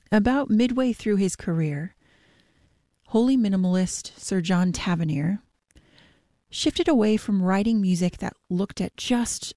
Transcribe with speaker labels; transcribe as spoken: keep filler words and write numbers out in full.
Speaker 1: About midway through his career, holy minimalist Sir John Tavernier shifted away from writing music that looked at just